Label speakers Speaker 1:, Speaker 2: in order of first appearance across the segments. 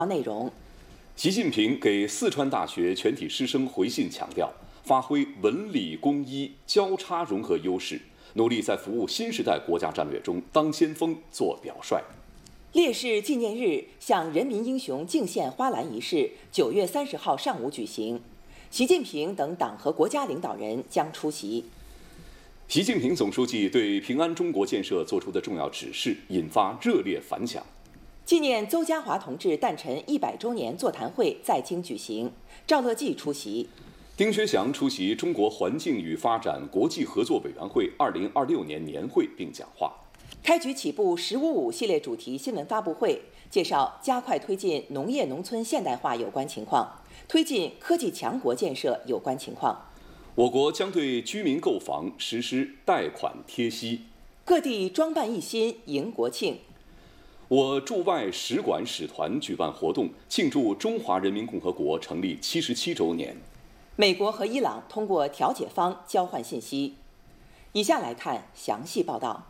Speaker 1: 内容。
Speaker 2: 习近平给四川大学全体师生回信强调，发挥文理工医交叉融合优势，努力在服务新时代国家战略中当先锋、做表率。
Speaker 1: 烈士纪念日向人民英雄敬献花篮仪式9月30号上午举行，习近平等党和国家领导人将出席。
Speaker 2: 习近平总书记对平安中国建设作出的重要指示引发热烈反响。
Speaker 1: 纪念邹家华同志诞辰100周年座谈会在京举行，赵乐际出席。
Speaker 2: 丁薛祥出席中国环境与发展国际合作委员会2026年年会并讲话。
Speaker 1: 开局起步“1055”系列主题新闻发布会，介绍加快推进农业农村现代化有关情况，推进科技强国建设有关情况。
Speaker 2: 我国将对居民购房实施贷款贴息。
Speaker 1: 各地装扮一新迎国庆。
Speaker 2: 我驻外使馆使团举办活动，庆祝中华人民共和国成立77周年。
Speaker 1: 美国和伊朗通过调解方交换信息。以下来看详细报道。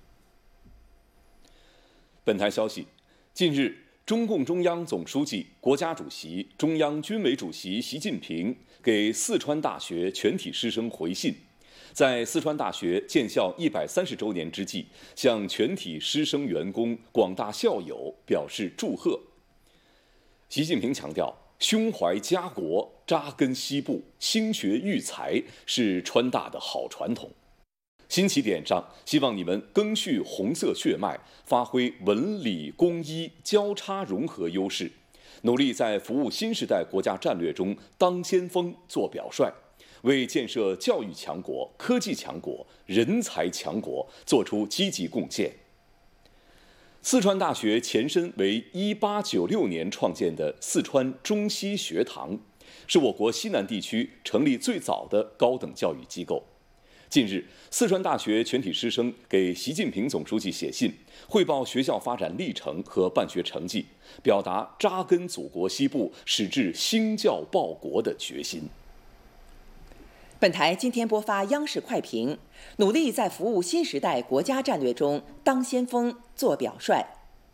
Speaker 2: 本台消息，近日，中共中央总书记、国家主席、中央军委主席习近平给四川大学全体师生回信，在四川大学建校130周年之际，向全体师生员工、广大校友表示祝贺。习近平强调，胸怀家国、扎根西部、兴学育才是川大的好传统。新起点上，希望你们赓续红色血脉，发挥文理工医交叉融合优势，努力在服务新时代国家战略中当先锋、做表率，为建设教育强国、科技强国、人才强国作出积极贡献。四川大学前身为1896年创建的四川中西学堂，是我国西南地区成立最早的高等教育机构。近日，四川大学全体师生给习近平总书记写信，汇报学校发展历程和办学成绩，表达扎根祖国西部、矢志兴教报国的决心。
Speaker 1: 本台今天播发央视快评，努力在服务新时代国家战略中当先锋、做表率。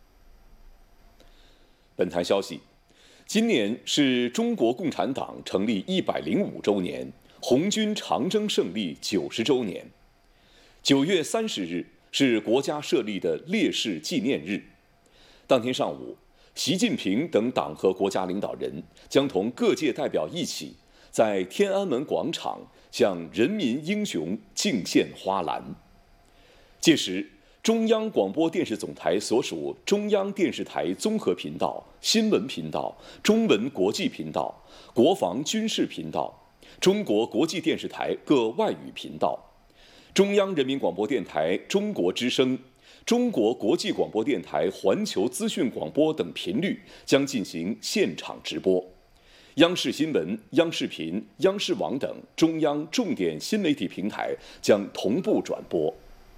Speaker 2: 本台消息，今年是中国共产党成立105周年。红军长征胜利90周年，9月30日是国家设立的烈士纪念日。当天上午，习近平等党和国家领导人将同各界代表一起，在天安门广场向人民英雄敬献花篮。届时，中央广播电视总台所属中央电视台综合频道、新闻频道、中文国际频道、国防军事频道、中国国际电视台各外语频道、中央人民广播电台中国之声、中国国际广播电台环球资讯广播等频率将进行现场直播。央视新闻、央视频、央视网等中央重点新媒体平台将同步转播。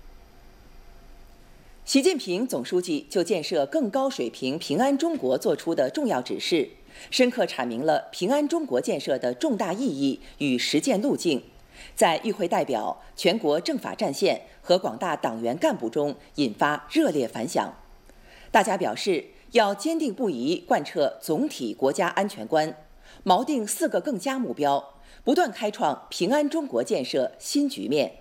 Speaker 1: 习近平总书记就建设更高水平平安中国作出的重要指示，深刻阐明了平安中国建设的重大意义与实践路径，在与会代表、全国政法战线和广大党员干部中引发热烈反响。大家表示，要坚定不移贯彻总体国家安全观，锚定4个更加目标，不断开创平安中国建设新局面。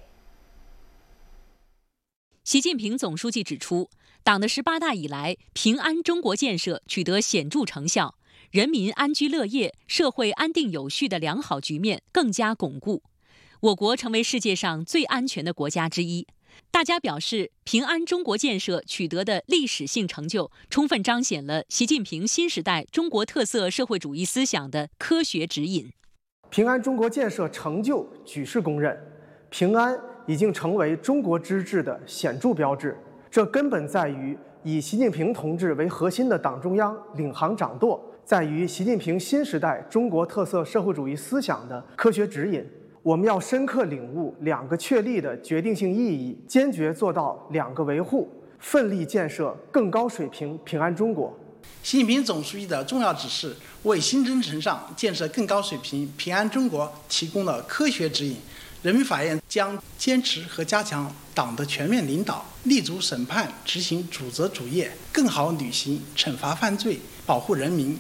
Speaker 3: 习近平总书记指出，党的18大以来，平安中国建设取得显著成效，人民安居乐业、社会安定有序的良好局面更加巩固，我国成为世界上最安全的国家之一。大家表示，平安中国建设取得的历史性成就，充分彰显了习近平新时代中国特色社会主义思想的科学指引。
Speaker 4: 平安中国建设成就举世公认，平安已经成为中国之治的显著标志。这根本在于以习近平同志为核心的党中央领航掌舵，在于习近平新时代中国特色社会主义思想的科学指引。我们要深刻领悟2个确立的决定性意义，坚决做到2个维护，奋力建设更高水平平安中国。
Speaker 5: 习近平总书记的重要指示，为新征程上建设更高水平平安中国提供了科学指引。人民法院将坚持和加强党的全面领导，立足审判执行主责主业，更好履行惩罚犯罪、 保护人民、